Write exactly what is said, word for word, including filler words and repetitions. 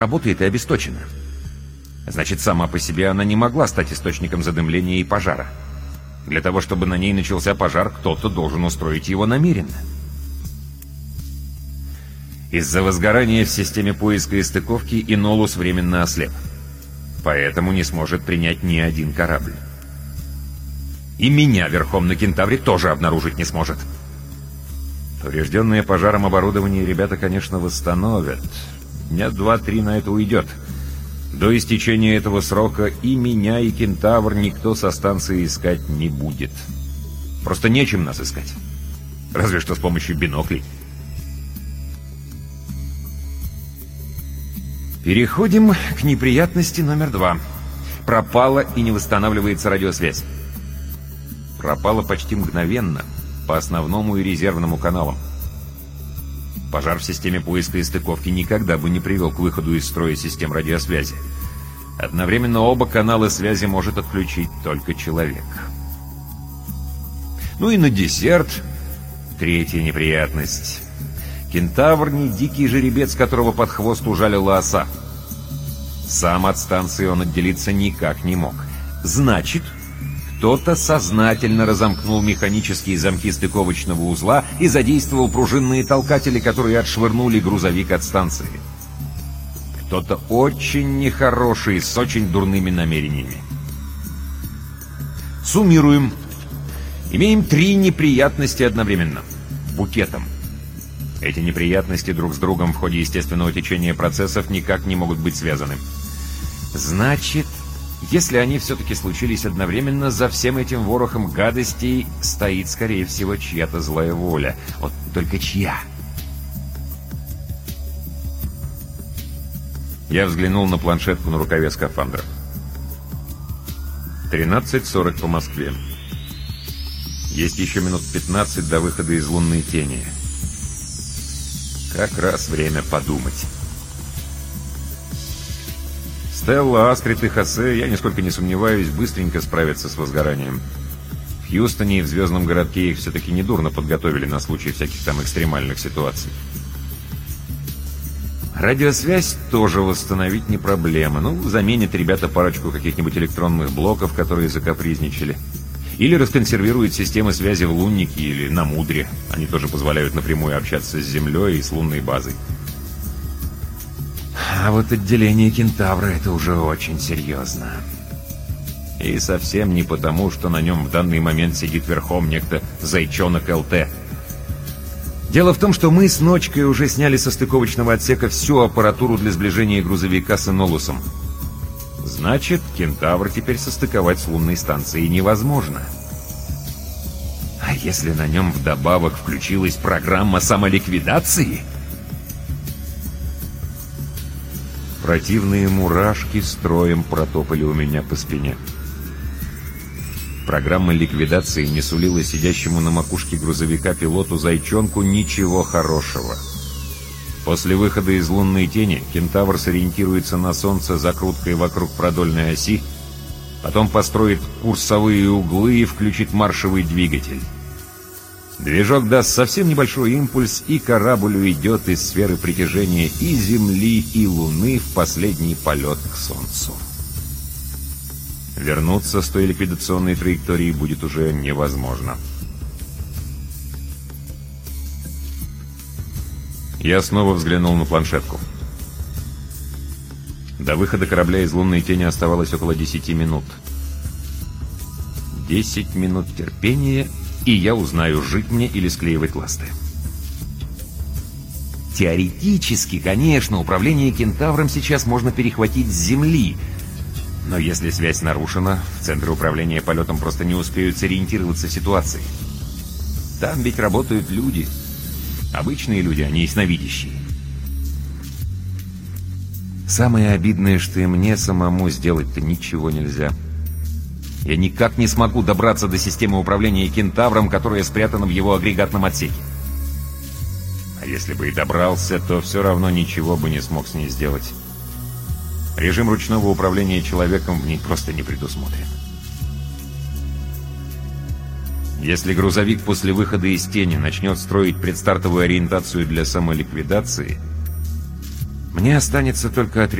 работает и обесточена. Значит, сама по себе она не могла стать источником задымления и пожара. Для того, чтобы на ней начался пожар, кто-то должен устроить его намеренно. Из-за возгорания в системе поиска и стыковки Инолус временно ослеп. Поэтому не сможет принять ни один корабль. И меня верхом на Кентавре тоже обнаружить не сможет. Поврежденное пожаром оборудование ребята, конечно, восстановят. Дня два-три на это уйдет. До истечения этого срока и меня, и Кентавр никто со станции искать не будет. Просто нечем нас искать. Разве что с помощью биноклей. Переходим к неприятности номер два. Пропала и не восстанавливается радиосвязь. Пропала почти мгновенно по основному и резервному каналам. Пожар в системе поиска и стыковки никогда бы не привел к выходу из строя систем радиосвязи. Одновременно оба канала связи может отключить только человек. Ну и на десерт третья неприятность. Кентавр не дикий жеребец, которого под хвост ужалила оса. Сам от станции он отделиться никак не мог. Значит, кто-то сознательно разомкнул механические замки стыковочного узла и задействовал пружинные толкатели, которые отшвырнули грузовик от станции. Кто-то очень нехороший, с очень дурными намерениями. Суммируем. Имеем три неприятности одновременно. Букетом. Эти неприятности друг с другом в ходе естественного течения процессов никак не могут быть связаны. Значит, если они все-таки случились одновременно, за всем этим ворохом гадостей стоит, скорее всего, чья-то злая воля. Вот только чья? Я взглянул на планшетку на рукаве скафандра. тринадцать сорок по Москве. Есть еще минут пятнадцать до выхода из лунной тени. Как раз время подумать. Стелла, Аскрит и Хосе, я нисколько не сомневаюсь, быстренько справятся с возгоранием. В Хьюстоне и в Звездном городке их все-таки недурно подготовили на случай всяких там экстремальных ситуаций. Радиосвязь тоже восстановить не проблема. Ну, заменят ребята парочку каких-нибудь электронных блоков, которые закапризничали. Или расконсервируют системы связи в Луннике или на Мудре. Они тоже позволяют напрямую общаться с Землей и с лунной базой. А вот отделение Кентавра — это уже очень серьезно. И совсем не потому, что на нем в данный момент сидит верхом некто Зайчонок ЛТ. Дело в том, что мы с Ночкой уже сняли со стыковочного отсека всю аппаратуру для сближения грузовика с Инолусом. Значит, Кентавр теперь состыковать с лунной станцией невозможно. А если на нем вдобавок включилась программа самоликвидации? Противные мурашки строем протопали у меня по спине. Программа ликвидации не сулила сидящему на макушке грузовика пилоту Зайчонку ничего хорошего. После выхода из лунной тени Кентавр сориентируется на Солнце закруткой вокруг продольной оси, потом построит курсовые углы и включит маршевый двигатель. Движок даст совсем небольшой импульс, и корабль уйдет из сферы притяжения и Земли, и Луны в последний полет к Солнцу. Вернуться с той ликвидационной траектории будет уже невозможно. Я снова взглянул на планшетку. До выхода корабля из лунной тени оставалось около десяти минут. Десять минут терпения, и я узнаю, жить мне или склеивать ласты. Теоретически, конечно, управление Кентавром сейчас можно перехватить с Земли. Но если связь нарушена, в центре управления полетом просто не успеют сориентироваться в ситуации. Там ведь работают люди. Обычные люди, а не ясновидящие. Самое обидное, что и мне самому сделать-то ничего нельзя. Я никак не смогу добраться до системы управления Кентавром, которая спрятана в его агрегатном отсеке. А если бы и добрался, то все равно ничего бы не смог с ней сделать. Режим ручного управления человеком в ней просто не предусмотрен. Если грузовик после выхода из тени начнет строить предстартовую ориентацию для самоликвидации, Мне останется только ответить.